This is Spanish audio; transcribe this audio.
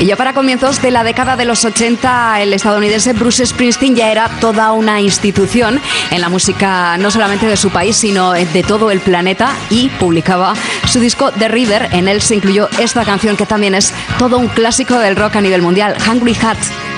Y ya para comienzos de la década de los 80, el estadounidense Bruce Springsteen ya era toda una institución en la música, no solamente de su país, sino de todo el planeta, y publicaba su disco The River. En él se incluyó esta canción que también es todo un clásico del rock a nivel mundial, Hungry Heart.